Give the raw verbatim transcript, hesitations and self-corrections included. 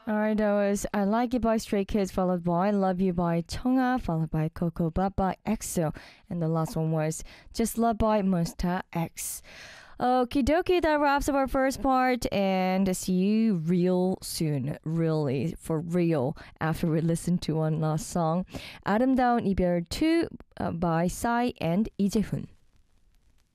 Alright, that was I Like It by Stray Kids, followed by Love You by Chonga, followed by Coco Bop by EXO, and the last one was Just Love by Monsta X. Okie dokie, that wraps up our first part, and see you real soon, really, for real, after we listen to one last song. 아름다운 이별 two uh, by Psy and 이재훈.